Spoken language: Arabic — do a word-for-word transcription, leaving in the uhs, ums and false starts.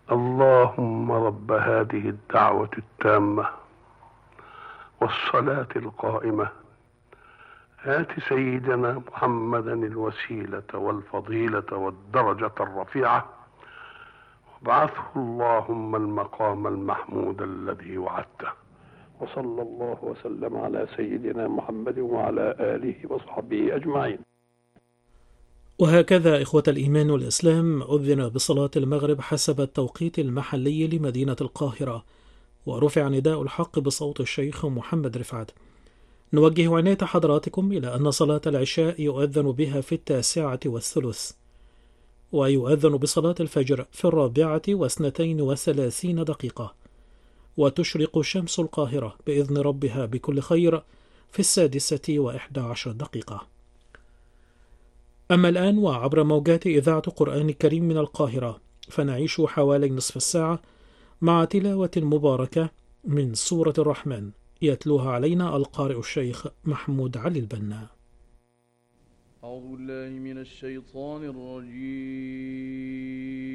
اللهم رب هذه الدعوة التامة والصلاة القائمة، آت سيدنا محمدا الوسيلة والفضيلة والدرجة الرفيعة، وابعثه اللهم المقام المحمود الذي وعدته. وصلى الله وسلم على سيدنا محمد وعلى آله وصحبه أجمعين. وهكذا إخوة الإيمان والإسلام أذن بصلاة المغرب حسب التوقيت المحلي لمدينة القاهرة، ورفع نداء الحق بصوت الشيخ محمد رفعت. نوجه عناية حضراتكم إلى أن صلاة العشاء يؤذن بها في التاسعة والثلث، ويؤذن بصلاة الفجر في الرابعة واثنتين وثلاثين دقيقة، وتشرق شمس القاهرة بإذن ربها بكل خير في السادسة وإحدى عشر دقيقة. أما الآن وعبر موجات إذاعة قرآن الكريم من القاهرة، فنعيش حوالي نصف الساعة مع تلاوة مباركة من سورة الرحمن يتلوها علينا القارئ الشيخ محمود علي البنا. أعوذ بالله من الشيطان الرجيم.